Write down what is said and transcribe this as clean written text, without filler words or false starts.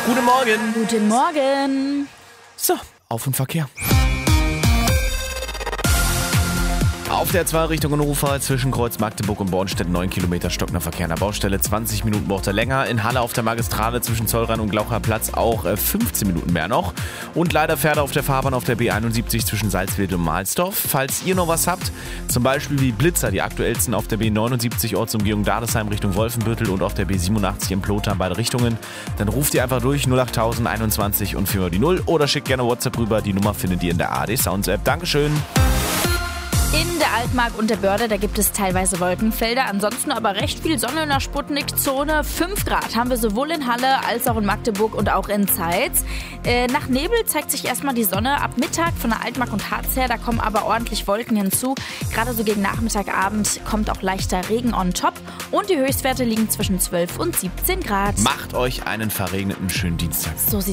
Guten Morgen. Guten Morgen. So, auf im Verkehr. Auf der 2 Richtung Ufer zwischen Kreuz Magdeburg und Bornstedt 9 Kilometer stockender Verkehr an der Baustelle. 20 Minuten braucht er länger. In Halle auf der Magistrale zwischen Zollrhein und Glaucher Platz auch 15 Minuten mehr noch. Und leider Pferde auf der Fahrbahn auf der B71 zwischen Salzwedel und Mahlsdorf. Falls ihr noch was habt, zum Beispiel wie Blitzer, die aktuellsten auf der B79 Ortsumgehung Dadesheim Richtung Wolfenbüttel und auf der B87 in Plotha in beide Richtungen, dann ruft ihr einfach durch 08000 21 und 4 die 0 oder schickt gerne WhatsApp rüber. Die Nummer findet ihr in der ARD Sounds App. Dankeschön. In der Altmark und der Börde, da gibt es teilweise Wolkenfelder, ansonsten aber recht viel Sonne in der Sputnik-Zone. 5 Grad haben wir sowohl in Halle als auch in Magdeburg und auch in Zeitz. Nach Nebel zeigt sich erstmal die Sonne ab Mittag von der Altmark und Harz her, da kommen aber ordentlich Wolken hinzu. Gerade so gegen Nachmittagabend kommt auch leichter Regen on top und die Höchstwerte liegen zwischen 12 und 17 Grad. Macht euch einen verregneten schönen Dienstag. So sieht's